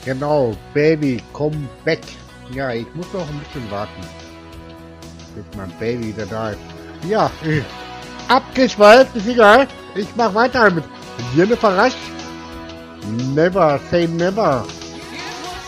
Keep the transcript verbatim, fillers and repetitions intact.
Genau, Baby, komm weg. Ja, ich muss noch ein bisschen warten, bis mein Baby wieder da ist. Ja, äh, abgeschweift, ist egal. Ich mach weiter mit Jennifer Rush. Never say never.